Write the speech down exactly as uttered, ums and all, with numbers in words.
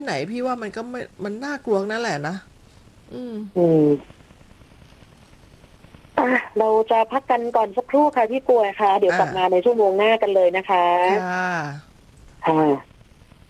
ไหนพี่ว่ามันก็ไม่มันน่ากลัวนั่นแหละนะอืมอืมอ่ะเราจะพักกันก่อนสักครู่ค่ะพี่กลัวค่ะเดี๋ยวอ่ากลับมาในชั่วโมงหน้ากันเลยนะคะค่ะค่ะ